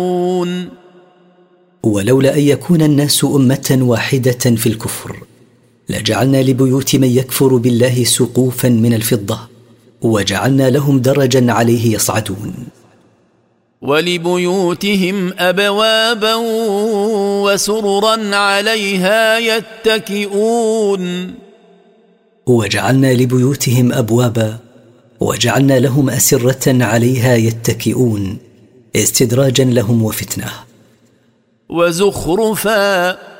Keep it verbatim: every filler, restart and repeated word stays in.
ولولا أن يكون الناس أمة واحدة في الكفر لجعلنا لبيوت من يكفر بالله سقوفا من الفضة وجعلنا لهم درجا عليه يصعدون. ولبيوتهم أبوابا وسررا عليها يتكئون. وجعلنا لبيوتهم أبوابا وجعلنا لهم أسرة عليها يتكئون استدراجا لهم وفتنة. وزخرفا